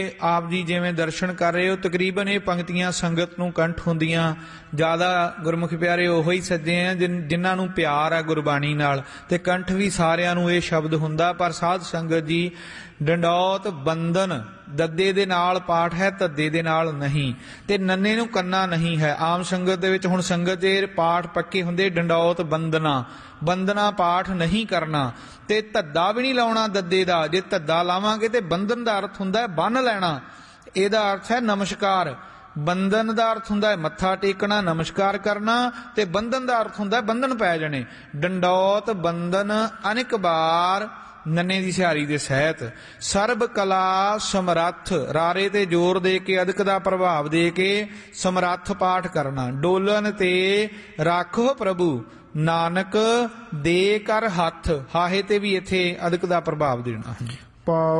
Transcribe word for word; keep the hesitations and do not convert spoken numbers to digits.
ਆਪ ਜੀ ਜਿਵੇਂ ਦਰਸ਼ਨ ਕਰ ਰਹੇ ਹੋ, ਤਕਰੀਬਨ ਇਹ ਪੰਕਤੀਆਂ ਸੰਗਤ ਨੂੰ ਕੰਠ ਹੁੰਦੀਆਂ। ਜ਼ਿਆਦਾ ਗੁਰਮੁਖ ਪਿਆਰੇ ਉਹੋ ਹੀ ਸੱਜੇ ਆ ਜਿਨ ਜਿਨ੍ਹਾਂ ਨੂੰ ਪਿਆਰ ਆ ਗੁਰਬਾਣੀ ਨਾਲ, ਤੇ ਕੰਠ ਵੀ ਸਾਰਿਆਂ ਨੂੰ ਇਹ ਸ਼ਬਦ ਹੁੰਦਾ। ਪਰ ਸਾਧ ਸੰਗਤ ਜੀ, ਡੰਡੌਤ ਬੰਦਨ ਦੱਦੇ ਦੇ ਨਾਲ ਪਾਠ ਹੈ, ਧੱਦੇ ਦੇ ਨਾਲ ਨਹੀਂ, ਤੇ ਨੰਨੇ ਨੂੰ ਕੰਨਾ ਨਹੀਂ ਹੈ। ਆਮ ਸੰਗਤ ਦੇ ਵਿੱਚ ਹੁਣ ਸੰਗਤ ਦੇ ਪਾਠ ਪੱਕੇ ਹੁੰਦੇ, ਡੰਡੌਤ ਬੰਦਨਾ, ਬੰਦਨਾ ਪਾਠ ਨਹੀਂ ਕਰਨਾ, ਤੇ ਧੱਦਾ ਵੀ ਨਹੀਂ ਲਾਉਣਾ ਦੱਦੇ ਦਾ। ਜੇ ਧੱਦਾ ਲਾਵਾਂਗੇ ਤੇ ਬੰਧਨ ਦਾ ਅਰਥ ਹੁੰਦਾ ਹੈ ਬੰਨ ਲੈਣਾ, ਇਹਦਾ ਅਰਥ ਹੈ ਨਮਸਕਾਰ। ਬੰਧਨ ਦਾ ਅਰਥ ਹੁੰਦਾ ਹੈ ਮੱਥਾ ਟੇਕਣਾ, ਨਮਸਕਾਰ ਕਰਨਾ, ਤੇ ਬੰਧਨ ਦਾ ਅਰਥ ਹੁੰਦਾ ਹੈ ਬੰਧਨ ਪੈ ਜਾਣੇ। ਡੰਡੌਤ ਬੰਧਨ ਅਨੇਕ ਬਾਰ ਨੰਨੇ ਦੀ ਸਿਹਾਰੀ ਦੇ ਸਹਿਤ। ਸਰਬ ਕਲਾ ਸਮਰੱਥ, ਰਾਰੇ ਤੇ ਜ਼ੋਰ ਦੇ ਕੇ, ਅਦਕ ਦਾ ਪ੍ਰਭਾਵ ਦੇ ਕੇ ਸਮਰੱਥ ਪਾਠ ਕਰਨਾ। ਡੋਲਨ ਤੇ ਰਾਖੋ ਪ੍ਰਭੂ, ਨਾਨਕ ਦੇ ਕਰ ਹੱਥ, ਹਾਹੇ ਤੇ ਵੀ ਇੱਥੇ ਅਦਕ ਦਾ ਪ੍ਰਭਾਵ ਦੇਣਾ।